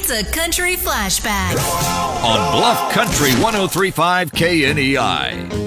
It's a Country Flashback on Bluff Country 103.5 KNEI.